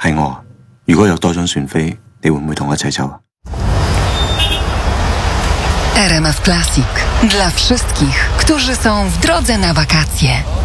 係我。如果有多張船飛，你會唔會同我一齊走啊？ RMF Classic. Dla wszystkich, którzy są w drodze na wakacje.